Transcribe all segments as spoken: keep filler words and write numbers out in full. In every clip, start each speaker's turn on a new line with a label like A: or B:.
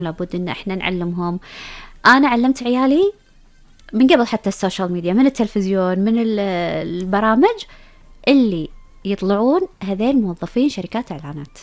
A: لابد ان احنا نعلمهم. انا علمت عيالي من قبل حتى السوشيال ميديا، من التلفزيون، من ال- البرامج اللي يطلعون هذين موظفين شركات اعلانات.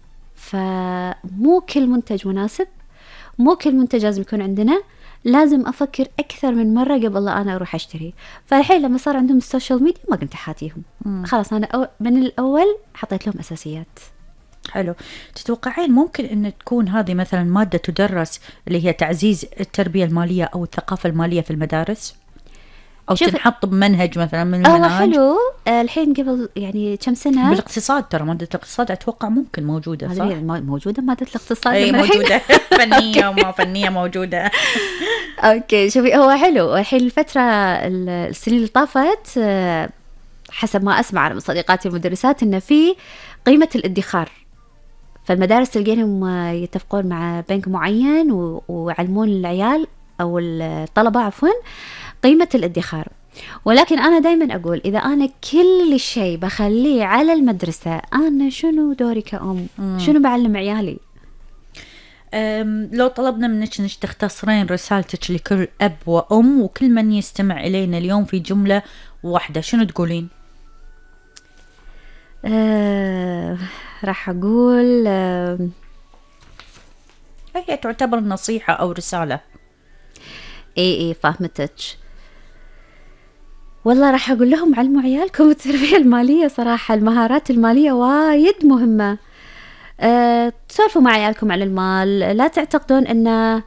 A: فمو كل منتج مناسب، مو كل منتج لازم يكون عندنا، لازم افكر اكثر من مره قبل لا انا اروح اشتري. فالحين لما صار عندهم السوشيال ميديا ما قمت احاتيهم، خلاص انا أو من الاول حطيت لهم اساسيات.
B: حلو. تتوقعين ممكن أن تكون هذه مثلا مادة تدرس اللي هي تعزيز التربية المالية أو الثقافة المالية في المدارس، أو تنحط بمنهج مثلا من
A: هو
B: المناهج؟
A: حلو. آه الحين قبل يعني كم سنة
B: بالاقتصاد، ترى مادة الاقتصاد أتوقع ممكن موجودة، صح؟
A: هذه مو- موجودة مادة الاقتصاد
B: أي
A: من الحين.
B: موجودة. فنية وما فنية موجودة.
A: اوكي شوفي، هو حلو الحين الفترة ال- السنين اللي طافت، آه، حسب ما اسمع من صديقاتي المدرسات انه في قيمة الادخار. فالمدارس تلقينهم آه، يتفقون مع بنك معين و- ويعلمون العيال او الطلبة عفوا قيمة الادخار. ولكن أنا دايما أقول إذا أنا كل شيء بخليه على المدرسة، أنا شنو دوري كأم؟ شنو بعلم عيالي؟
B: أم، لو طلبنا منك انك تختصرين رسالتك لكل اب وام وكل من يستمع الينا اليوم في جمله واحده، شنو تقولين؟
A: آه راح أقول آه
B: هي تعتبر نصيحه او رساله.
A: إيه إيه فهمتك. والله راح أقول لهم علموا عيالكم التربية المالية. صراحة المهارات المالية وايد مهمة. أه تسولفوا مع عيالكم عن المال، لا تعتقدون أن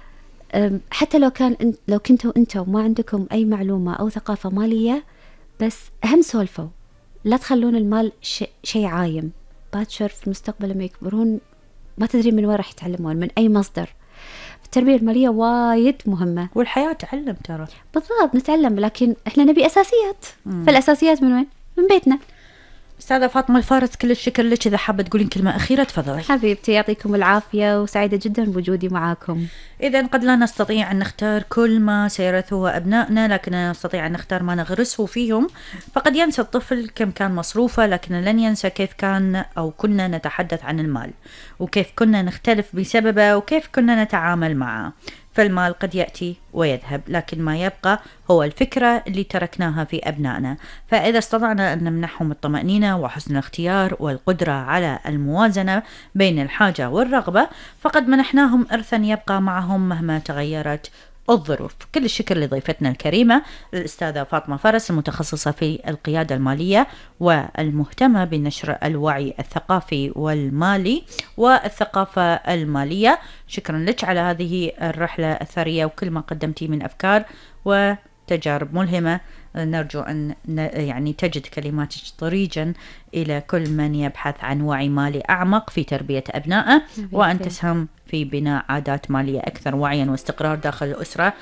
A: حتى لو كان انت لو كنتوا انتوا ما عندكم أي معلومة أو ثقافة مالية، بس أهم سولفوا. لا تخلون المال شيء شي عايم. باكر في المستقبل لما يكبرون ما تدري من وين راح يتعلمون، من أي مصدر. التربية المالية وايد مهمة.
B: والحياه تعلم ترى.
A: بالضبط نتعلم، لكن احنا نبي أساسيات. فالأساسيات من وين؟ من بيتنا.
B: استاذه فاطمه الفارس، كل الشكر لك. اذا حابه تقولين كلمه اخيره تفضلي.
A: حبيبتي يعطيكم العافية، وسعيدة جدا بوجودي معاكم.
B: إذا قد لا نستطيع أن نختار كل ما سيرثه أبنائنا، لكن نستطيع أن نختار ما نغرسه فيهم. فقد ينسى الطفل كم كان مصروفه، لكن لن ينسى كيف كان أو كنا نتحدث عن المال، وكيف كنا نختلف بسببه، وكيف كنا نتعامل معه. فالمال قد يأتي ويذهب، لكن ما يبقى هو الفكرة اللي تركناها في أبنائنا. فإذا استطعنا أن نمنحهم الطمأنينة وحسن الاختيار والقدرة على الموازنة بين الحاجة والرغبة، فقد منحناهم إرثا يبقى معهم مهما تغيرت الظروف. كل الشكر لضيفتنا الكريمة الأستاذة فاطمة فرس، المتخصصة في القيادة المالية والمهتمة بنشر الوعي الثقافي والمالي والثقافة المالية. شكرا لك على هذه الرحلة الثرية وكل ما قدمتي من أفكار وتجارب ملهمة. نرجو أن يعني تجد كلماتك طريقا إلى كل من يبحث عن وعي مالي أعمق في تربية أبنائه، وأن تسهم في بناء عادات مالية أكثر وعيا واستقرار داخل الأسرة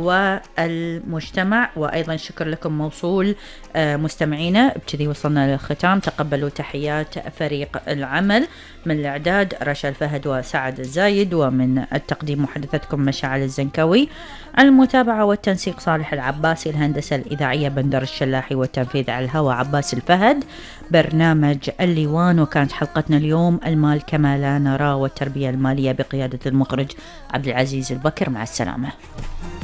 B: والمجتمع. وأيضا شكر لكم موصول مستمعينا. بكذي وصلنا للختام. تقبلوا تحيات فريق العمل من الإعداد رشا الفهد وسعد الزايد، ومن التقديم محدثتكم مشاعل الزنكوي، المتابعة والتنسيق صالح العباسي، الهندسة الإذاعية بندر الشلاحي، والتنفيذ على الهواء عباس الفهد. برنامج الليوان، وكانت حلقتنا اليوم المال كما لا نراه والتربية المالية بقيادة المخرج عبد العزيز البكر. مع السلامة.